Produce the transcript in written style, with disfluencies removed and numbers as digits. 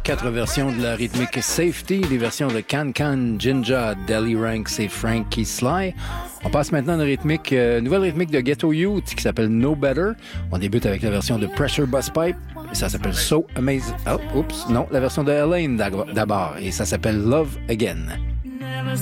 4 versions de la rythmique Safety, les versions de Can Can, Jinja, Deli Ranks et Frankie Sly. On passe maintenant à une nouvelle rythmique de Ghetto Youth qui s'appelle No Better. On débute avec la version de Pressure Busspipe et ça s'appelle So Amazing. Oh, oups, non, la version de Elaine d'abord et ça s'appelle Love Again.